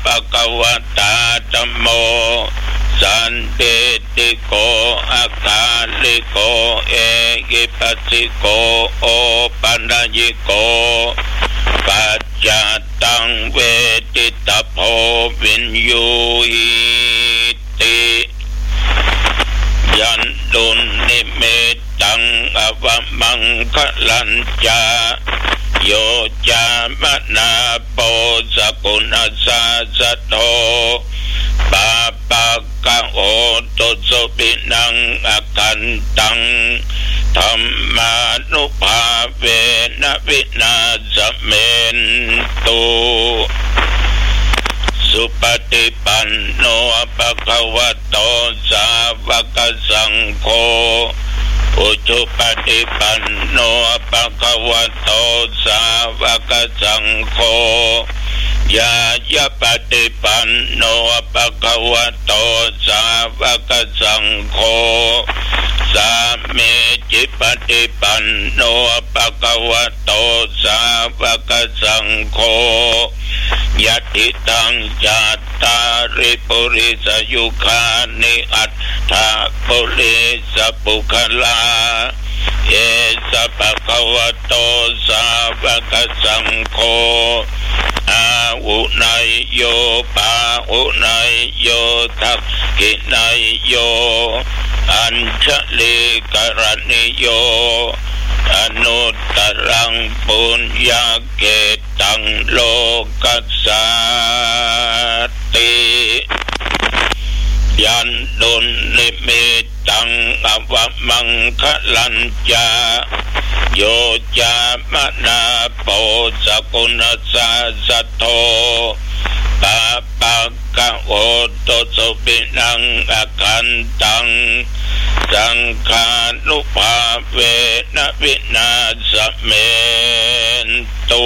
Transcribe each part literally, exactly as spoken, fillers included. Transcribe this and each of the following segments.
ะคะวะตาธัมโมสันติติโกอาคาลิโกเอกิปัสสิโกโอปัญญิโกปัจจตังเวทิตาโพวินยูหิติยันตุนิเมตังอวมังคะลัญจาโยจามนาโปสกุณสาสโตปาปะกะโอตุสุปินังอกันตังธัมมานุภาเวนะวินาศเมนตุสุปฏิปันโนภะคะวะโตสาวกสังโฆอุชุปฏิปันโนภะคะวะโตสาวกสังโฆยายะปฏิปันโนภะคะวะโตสาวกสังโฆสามีจิปฏิปันโนภะคะวะโตสาวกสังโฆยะติตังจัตตาริปุริสยุคานิอัตถะปุริสปุคลาเอสะภะคะวะโตสาวกสังโฆอาหุนายโยปาหุนายโยทักขินายโยอัญชลิกรณิโยอนุตตรังปุญญาเกตังโลกัสสติยันตุนิมิตังอวมังคะลัญจาโยจามนาโปสกุณสาสโตปาปะกะโอตุสุปินังอกันตังสังฆานุภาเวนะวินาศเมนตุ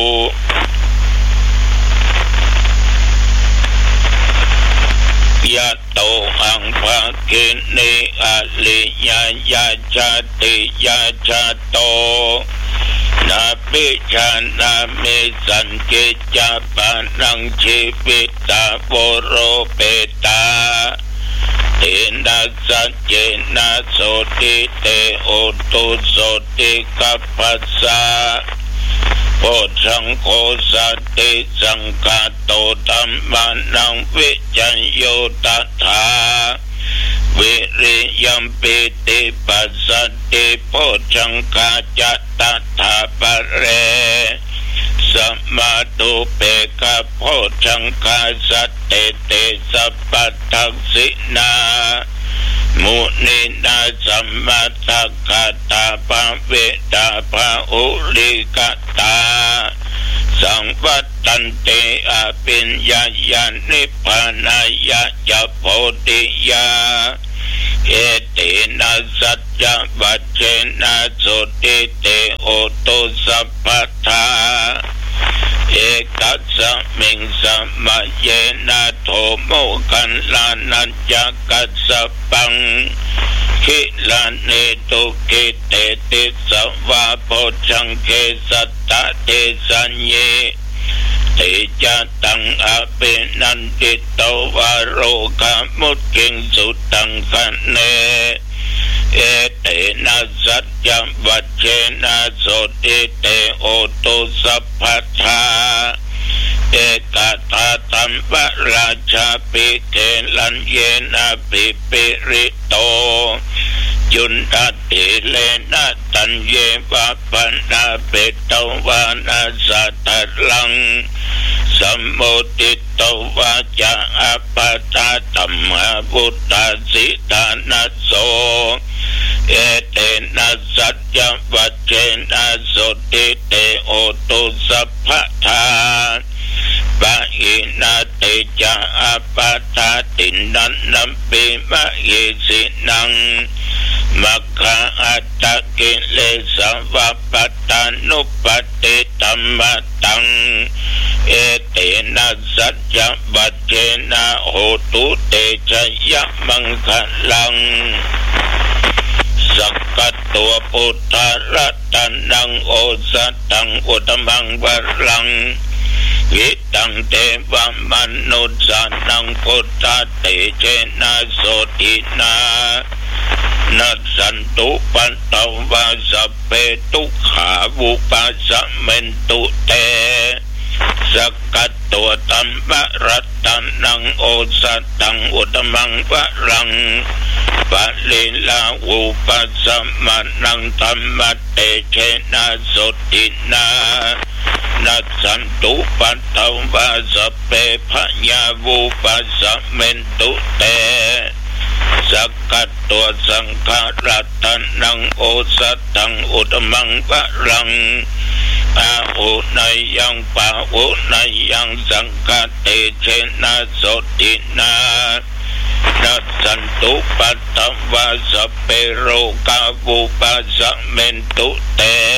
ยะโตอังภะกินิอะลิยายาจติยาจโตนาปิชานามิสันกิจาปานังชีวิตาโวโรเปตาเตนะสัจเจนะโสติเตโอตุโสติกัปปัสสะโพชังโคสัตติสังฆาโตธัมมานังวิจัญโยตัทธาวิริยัมปิติปัสสติโพชังคาจัตตัทธาปะเรสัมมาตุเปกะโพชังคาสัตติเตสัพพทักษินามุนินาสัมมาทัคคาตาปะเวตาภะอุลิกตาสังวัตตันเตอปิญญาญาณิพพานายะจะโพธิยาเอเตนะสัจจะวัจเจนะสุติเตโอตุสัพพทาเอกัสสมิงสัมมาเยนะโทโมกันลานัญจะกัสสปังขิลานิตุกิเตติสวะโพชังเกสัตตะเตสัญเยเตจะตังอภินันติโตวะโรกามุตกิงสุตังคะเนเอเตนะสัจจวัจเจนะโสติเตโอตุสัพพทาเอกตาธัมปราชาปิเกลัญเยนะปิปิริโตยุนตติเลนะตัญเยวะปันนาเปตวานาสัตลังสัมโมติโตวาจาอัปปตาธัมมพุทธสิทานัสโสเอเตนะสัจจวัจเจนะโสติเตโอตุสัพพทาปะอินาเตจาอัปปตาตินันนัมปิมะเยสินังมัคคะอัตตะกิเลสวัปปตานุปติธัมมตังเอเตนะสัจจวัจเจนะโหตุเตชะยะมังคะลังสักกตัวพุทธรัตนังโอสัตังอุตมังวรังวิตังเทวมนุษย์สันนังพุทธเตเชนะโสตินานัสสันตุปันตวาสัพเพทุกขาวุปัสสะเมนตุเตสกัดตัวตัมปะรัตตันนังโอสัตตังอุตมังปะรังปะลิลาวุปัสสะมานังธัมมะเตเชนะโสตินานัสสันตุปันตวาสัพเพพญาวุปัสสะเมนตุเตสกัดตัวสังฆรัตตันนังโอสัตตังอุตมังปะรังอาหุนายังปะหุนายังสังฆเตเชนะโสตินานัสสันตุปัตตวาสัพเพโรกาวุปัสสะเมนตุเต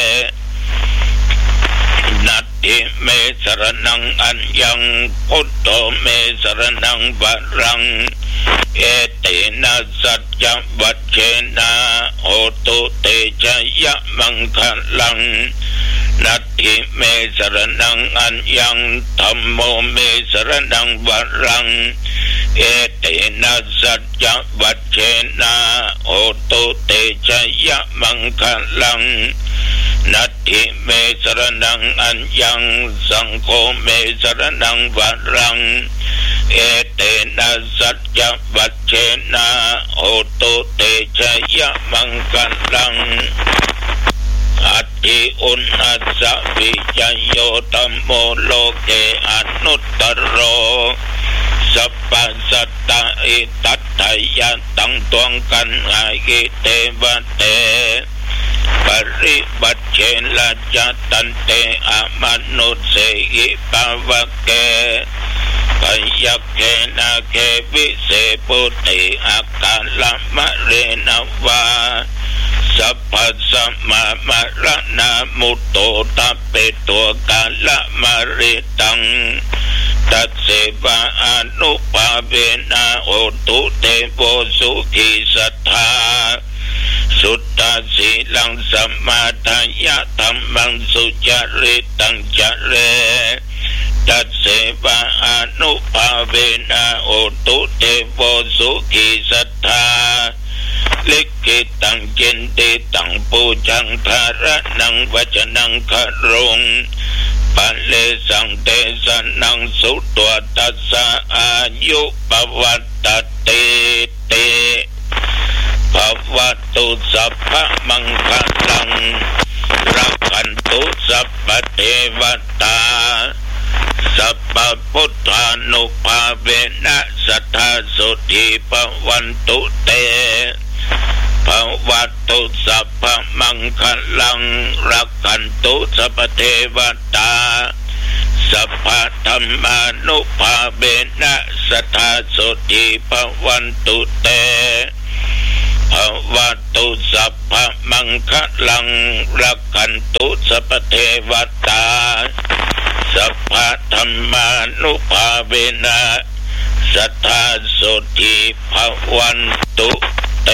นัตถิเมสรณังอัญญังพุทโธเมสรณังวรังเอเตนะสัจจวัชเชนะโหตุเตชะยะมังคลังนัตถิเมสรณังอัญญังธัมโมเมสรณังวรังเอเตนะสัจจวัชเชนะโหตุเตชะยะมังคลังนัตถิเมสรณังอัญญังสังโฆเมสรณังวรังเอเตนะสัจจวัชเชนะโหตุเตชะยะมังคลังอัตถิอุณหัสสะวิจโยธัมโมโลเกอนุตตโรสัพพสัตตะอิตัตถยะตังตวงกันอากิเตวะเตปริบัติเชละจัตตันเตอะมนุสเสหิปาวะเกพยัคเขนะเขวิเศปุติอาการละมะเรนวาสัพพสัมมามะระนามุตโตตัปเปตัวกาละมะริตังตัสเสวะอนุภาเวนะโหตุเตโวสุขิสัทธาสุตตสีลังสัมมาทายะธัมมังสุจริตังจเรตัสเสวะอนุภาเวนะโหตุเตโวสุขิสัทธาลิขิตังเจนติตังปูจังทารนังวจนังครงปัลเลสังเตสนังสุตัวตัสสะอายุปวัตตเตเตภวัตุสัพพะมังคลังรักขันตุสัพพะเทวตาสัพพะพุทธานุภาเวนะสัทธาสุธีภวันตุเตภวัตุสัพพะมังคลังรักขันตุสัพพะเทวตาสัพพะธัมมานุภาเวนะสัทธาสุธีภวันตุเตภวัตุสัพพะมังคลังรักขันตุสัพพะเทวตาสัพพะธัมมานุภาเวนะสัทธาสุธีภวันตุเต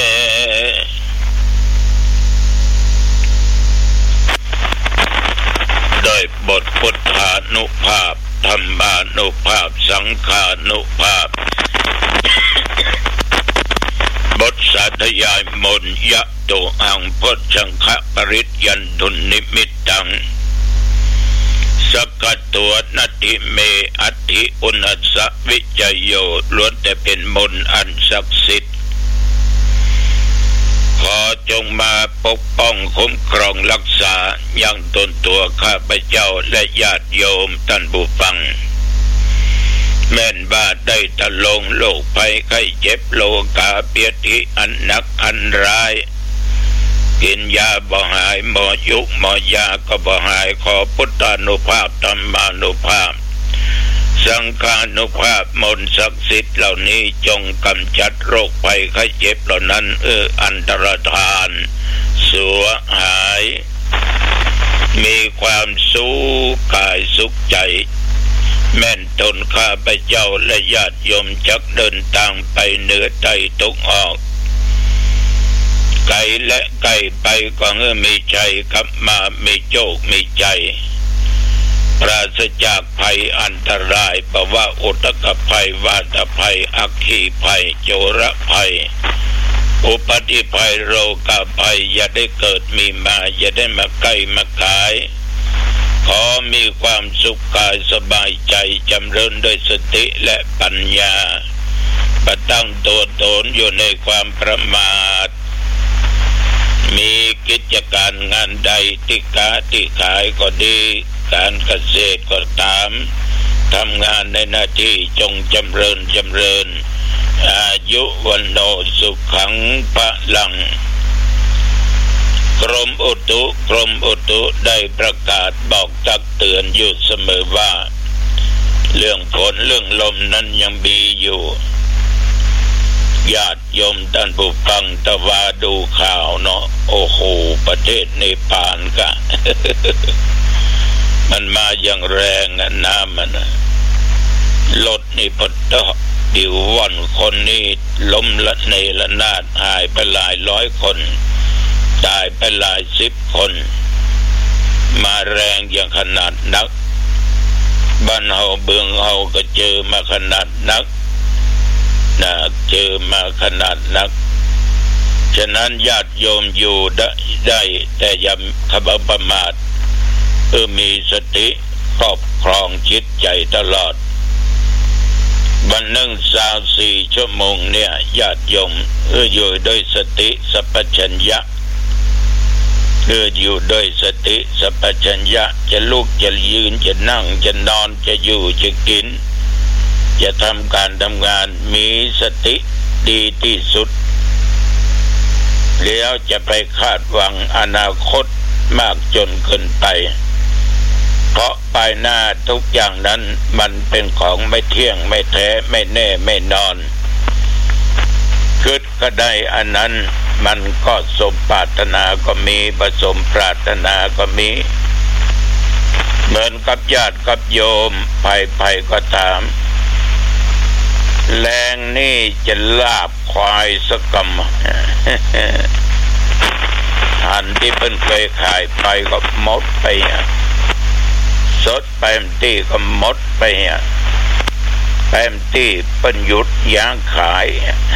โดยบทพุทธานุภาพธรรมานุภาพสังฆานุภาพบทสาธยายมนต์ยะโตอังพุทธังคะปริตยันตุนิมิตตังสกัดตัวนัตถิเมอัตถิอุณัสสะวิจโยล้วนแต่เป็นมนต์อันศักดิ์สิทธิ์ขอจงมาปกป้องคุ้มครองรักษายังตนตัวข้าพเจ้าและญาติโยมท่านผู้ฟังแม่นบาดได้ตะลงโรคภัยไข้เจ็บโลกาเปียติอันหนักอันร้ายกินยาบ่หายหมอยุกหมอยาก็บ่หายขอพุทธานุภาพธรรมานุภาพสังฆานุภาพมนต์ศักดิ์สิทธิ์เหล่านี้จงกำจัดโรคภัยไข้เจ็บเหล่านั้นเอออันตรธานสัวหายมีความสุขกายสุขใจแม่นตนข้าพเจ้าและญาติโยมจักเดินทางไปเหนือใต้ตกออกไกลและไกลไปก็เมื่อมีใจกลับมามีโชคมีใจไปปราศจากภัยอันตรายปวะอุทกภัยวาตภัยอัคคีภัยโจรภัยอุปัฏฐิภัยโรคภัยอย่าได้เกิดมีมาอย่าได้มาใกล้มากายขอมีความสุขกายสบายใจจำเริญด้วยสติและปัญญาประตั้งตัวตนอยู่ในความประมาทมีกิจการงานใดที่ค้าที่ขายก็ดีการเกษตรก็ตามทำงานในหน้าที่จงจำเริญจำเริญอายุวันโนสุขังพลังกรมอุตุกรมอุตุได้ประกาศบอกตักเตือนอยู่เสมอว่าเรื่องฝนเรื่องลมนั้นยังมีอยู่ญาติโยมท่านผู้ฟังตะวาดูข่าวเนาะโอ้โหประเทศเนปาลกะ มันมาอย่างแรงนะน้ำมันนะรถนี่ปดดอกดิวว่อนคนนี่ล้มละเนระนาดหายไปหลายร้อยคนตายไปหลายสิบคนมาแรงอย่างขนาดนักบ้านเฮาเบืองเฮาก็เจอมาขนาดนักนะเจอมาขนาดนักฉะนั้นญาติโยมอยู่ได้ได้แต่อย่าขบประมาทเออมีสติครอบครองจิตใจตลอดวันหนึ่งสามสี่ชั่วโมงเนี่ยญาติโยมเอออยู่ด้วยสติสัพพัญญะเอออยู่ด้วยสติสัพพัญญะจะลุกจะยืนจะนั่งจะนอนจะอยู่จะกินจะทำการทำงานมีสติดีที่สุดแล้วจะไปคาดหวังอนาคตมากจนเกินไปเพราะภายหน้าทุกอย่างนั้นมันเป็นของไม่เที่ยงไม่แท้ไม่แน่ไม่นอนคิดก็ได้อันนั้นมันก็สมปรารถนาก็มีผสมปรารถนาก็มีเหมือนกับญาติกับโยมภัยๆก็ตามแรงนี่จะลาบควายสักกำหันที่เพิ่นเคยขายไปก็หมดไปสดไปมที่ก็หมดไปไปมที่เพิ่นหยุดย่างขาย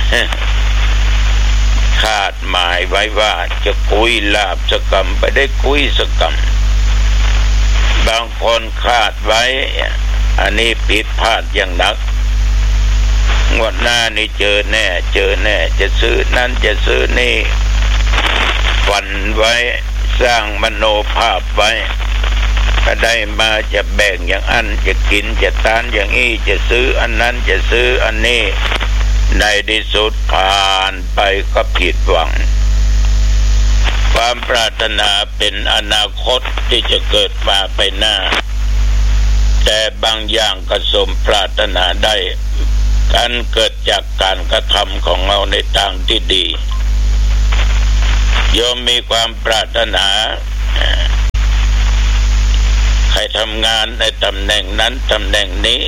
คาดหมายไว้ว่าจะคุยลาบสักกำไปได้คุยสักกำบางคนคาดไว้อันนี้ผิดพลาดอย่างหนักงวดหน้านี่เจอแน่เจอแน่จะซื้อนั่นจะซื้อนี่ฝันไว้สร้างมโนภาพไว้ถ้าได้มาจะแบ่งอย่างอันจะกินจะทานอย่างนี้จะซื้ออันนั้นจะซื้ออันนี้ในที่สุดผ่านไปก็ผิดหวังความปรารถนาเป็นอนาคตที่จะเกิดมาไปหน้าแต่บางอย่างก็สมปรารถนาได้การเกิดจากการกระทำของเราในทางที่ดีโยมมีความปรารถนาใครทำงานในตำแหน่งนั้นตำแหน่งนี้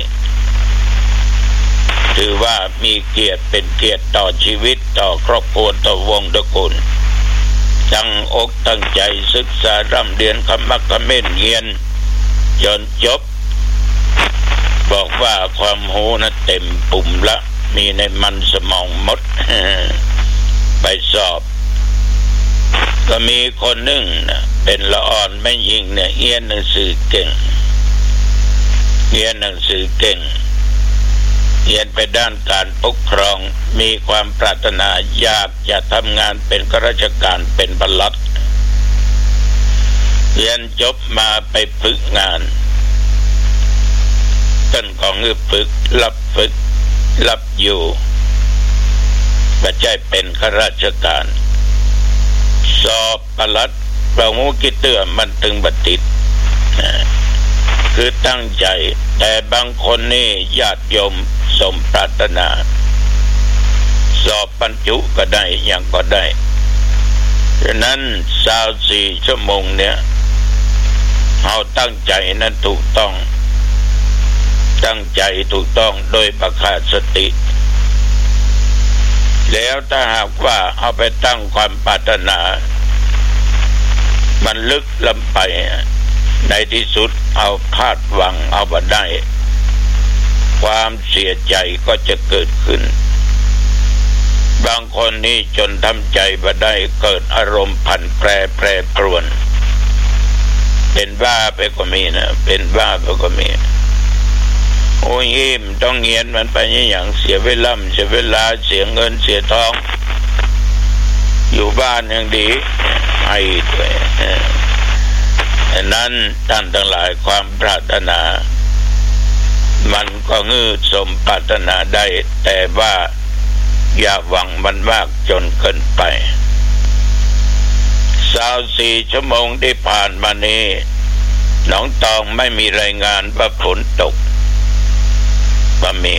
ถือว่ามีเกียรติเป็นเกียรติต่อชีวิตต่อครอบครัวต่อวงตระกูลตั้งอกตั้งใจศึกษาร่ำเรียนขมักเขม้นเรียนจนจบบอกว่าความรู้นะเต็มปุ่มละมีในมันสมองหมดไปสอบก็มีคนหนึ่งนะเป็นละอ่อนไม่ยิ่งเนี่ยเรียนหนังสือเก่งเรียนหนังสือเก่งเรียนไปด้านการปกครองมีความปรารถนาอยากจะทำงานเป็นข้าราชการเป็นปลัดเรียนจบมาไปฝึกงานต้นของคือฝึกรับฝึกรับอยู่ไม่ใช่เป็นข้าราชการสอบปลัดเรางูกิเตื้อมันตึงบัดติดคือตั้งใจแต่บางคนนี่ญาติโยมสมปรารถนาสอบบรรจุก็ได้อย่างก็ได้ฉะนั้นสาวสี่ชั่วโมงเนี่ยเราตั้งใจนั้นถูกต้องตั้งใจถูกต้องโดยประกาศสติแล้วถ้าหากว่าเอาไปตั้งความปรารถนามันลึกลำไปในที่สุดเอาคาดหวังเอาบ่ได้ความเสียใจก็จะเกิดขึ้นบางคนนี่จนทำใจบ่ได้เกิดอารมณ์ผันแปรแปรปรวนเป็นบ้าไปก็มีนะเป็นบ้าไปก็มีโอ้ยอิ่มต้องเงียนมันไปอย่างเสียเวลาเสียเวลาเสียเงินเสียทองอยู่บ้านยังดีไอ้ด้วยอันนั้นท่านทั้งหลายความปรารถนามันก็งื้อสมปรารถนาได้แต่ว่าอย่าหวังมันมากจนเกินไปสาวสี่ชั่วโมงที่ผ่านมานี้หนองตองไม่มีรายงานว่าฝนตกบ่มี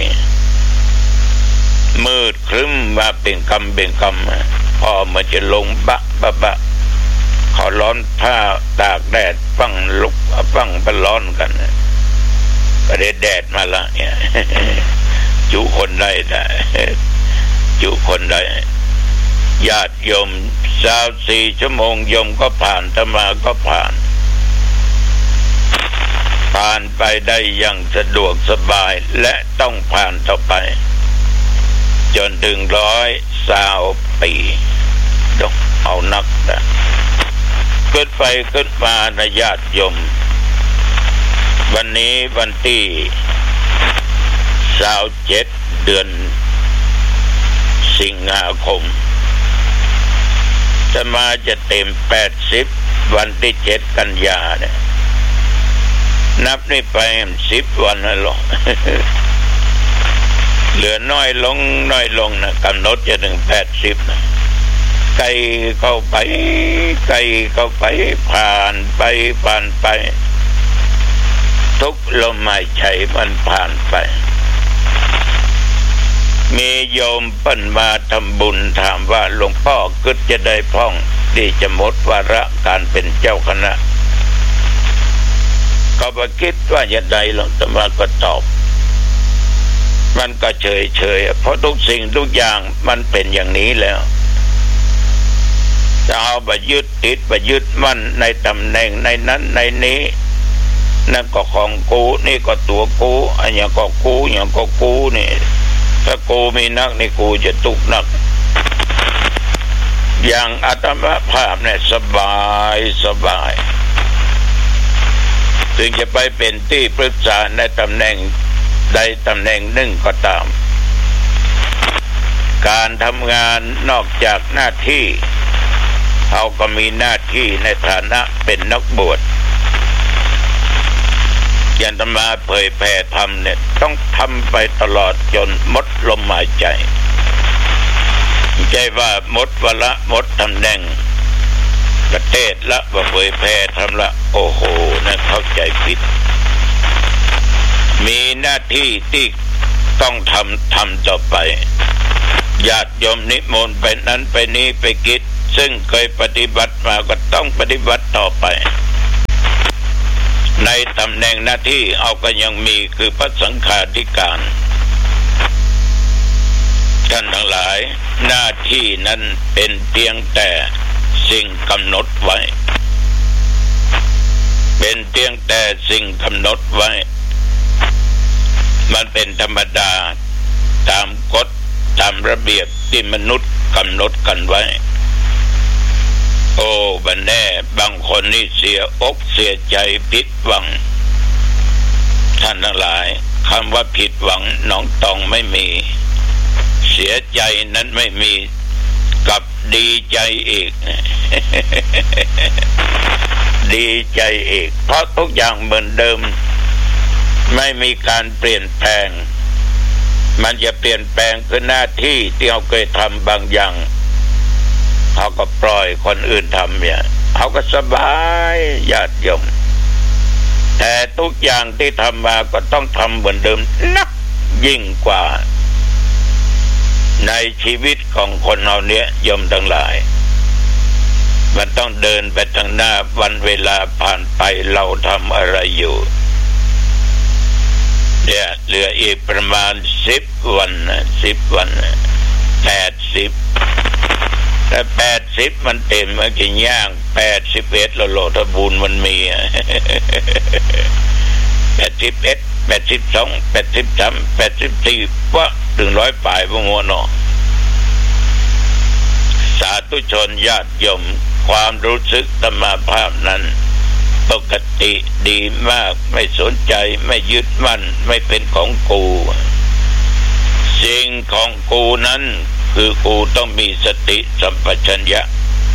มืดครึ้มมาเป็นกำเป็นกำพอมันจะลงบะบะบะเขาร้อนผ้าตากแดดฟังลุกฟังไปร้อนกันก็ได้แดดมาละเนี่ยจุคนได้ได้จุคนได้ญาติโยมสาวสี่ชั่วโมงโยมก็ผ่านธรรมาก็ผ่านผ่านไปได้อย่างสะดวกสบายและต้องผ่านต่อไปจนถึงร้อยสาวปีดอกเอานักนะเกิดไปเกิดมานะญาติโยมวันนี้วันที่สาวเจ็ดเดือนสิงหาคมจะมาจะเต็มแปดสิบวันที่เจ็ดกันยาเนี่ยนับนี่ไปสิบวันแล้วหรอ เหลือน้อยลงน้อยลงนะกำหนดจะถึงแปดสิบนะไกลเข้าไปไกลเข้าไปผ่านไปผ่านไปทุกลมหายใจมันผ่านไปมีโยมปั้นมาทำบุญถามว่าหลวงพ่อก็จะได้พ้องที่จะหมดวาระการเป็นเจ้าคณะก็บ่คิดว่าจะได้หรอกแต่มาก็ตอบมันก็เฉยเฉยเพราะทุกสิ่งทุกอย่างมันเป็นอย่างนี้แล้วจะเอาไปยึดติดไปยึดมั่นในตำแหน่งในนั้นในนี้นั่นก็ของกูนี่ก็ตัวกูอันอย่างก็กูอย่างก็กูนี่ถ้ากูมีนักนี่กูจะตุกนักอย่างอาตมาภาพเนี่ยสบายสบายถึงจะไปเป็นที่ปรึกษาในตำแหน่งใดตำแหน่งหนึ่งก็ตามการทำงานนอกจากหน้าที่เขาก็มีหน้าที่ในฐานะเป็นนักบวชยันตมาเผยแผ่ธรรมเนี่ยต้องทำไปตลอดจนหมดลมหายใจใจว่าหมดวาระหมดตำแหน่งประเทศละว่าเผยแผ่ธรรมละโอ้โหนะเข้าใจผิดมีหน้าที่ที่ต้องทำทำต่อไปญาติโยมนิมนต์ไปนั้นไปนี้ไปกิจซึ่งเคยปฏิบัติมาก็ต้องปฏิบัติต่อไปในตำแหน่งหน้าที่เอาก็ยังมีคือพระสังฆาธิการท่านทั้งหลายหน้าที่นั้นเป็นเพียงแต่สิ่งกำหนดไว้เป็นเพียงแต่สิ่งกำหนดไว้มันเป็นธรรมดาตามกฎตามระเบียบที่มนุษย์กำหนดกันไว้โอ้บัดแน่บางคนนี่เสียอกเสียใจผิดหวังท่านทั้งหลายคำว่าผิดหวังน้องตองไม่มีเสียใจนั้นไม่มีกับดีใจอีก ดีใจอีกเพราะทุกอย่างเหมือนเดิมไม่มีการเปลี่ยนแปลงมันจะเปลี่ยนแปลงคือหน้าที่ที่เราเคยทำบางอย่างเขาก็ปล่อยคนอื่นทำเนี่ยเขาก็สบายญาติโยมแต่ทุกอย่างที่ทำมาก็ต้องทำเหมือนเดิมนักยิ่งกว่าในชีวิตของคนเราเนี่ยโยมทั้งหลายมันต้องเดินไปทางหน้าวันเวลาผ่านไปเราทำอะไรอยู่เนี่ยเหลืออีกประมาณสิบวันนะสิบวันแปดสิบแต่แปดสิบมันเต็มมันจะย่างแปดสิบเอ็ดแล้วโลทบุญมันมีแปดสิบเอ็ดแปดสิบสองแปดสิบสามแปดสิบสี่ว่าถึงร้อยปลายพวกหัวเนาะสาธุชนญาติโยมความรู้สึกธรรมภาพนั้นปกติดีมากไม่สนใจไม่ยึดมั่นไม่เป็นของกูสิ่งของกูนั้นคือกูต้องมีสติสัมปชัญญะ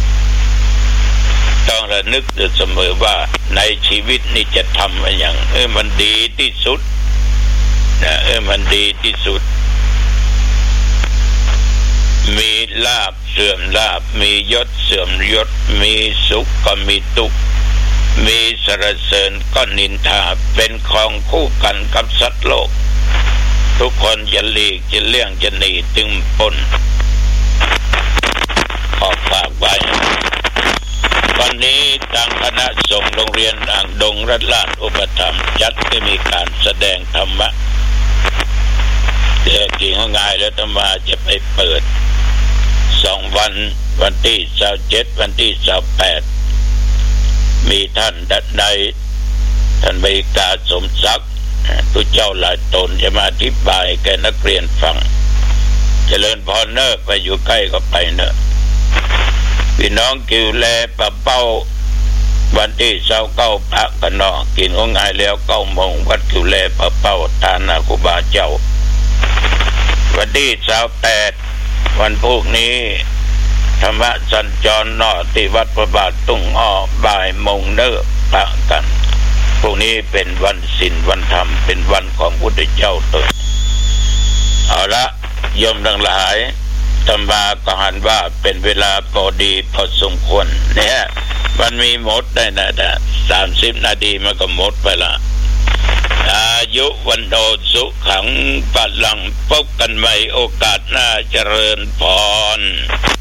ต้องระลึกอยู่เสมอว่าในชีวิตนี้จะทำอะไรอย่างเออมันดีที่สุดนะเออมันดีที่สุดมีลาภเสื่อมลาภมียศเสื่อมยศมีสุขก็มีทุกข์มีสรรเสริญก็นินทาเป็นของคู่กันกับสัตว์โลกทุกคนจะหลีกจะเลี่ยงจะหนีจึงปนขอฝากไว้วันนี้ทางคณะสงฆ์โรงเรียนอ่างดงรัตนราชอุปถัมภ์จัดให้มีการแสดงธรรมะเดี๋ยวกี่ห้องงายแล้วธรรมาจะไปเปิดสองวันวันที่ยี่สิบเจ็ดวันที่ยี่สิบแปดมีท่านดัดใดท่านบริการสมศักดิ์ตุเจ้าหลายตนจะมาอธิบายแก่นักเรียนฟังเจริญพรเนอะไปอยู่ใกล้ก็ไปเนอะพี่น้องกิวแลปะเป้าวันที่เช้าเก้าพระกันนอกินของงายแล้วเก้าโมงวัดกิวแลปะเป้าทานาครูบาเจ้าวันที่เช้าแปดวันพรุ่งนี้ธรรมะสัญจรนอที่วัดพระบาทตุ้งอ้อบ่ายโมงเนอะพระกันพรุ่งนี้เป็นวันศีลวันธรรมเป็นวันของพุทธเจ้าตนเอาละโยมทั้งหลายธรรมาก็หันว่าเป็นเวลาพอดีพอสมควรเนี่ยมันมีหมดได้นะนะสามสิบนาทีมันก็หมดไปละอายุวันโดสุขังปัลลังพบกันใหม่โอกาสหน้าเจริญพร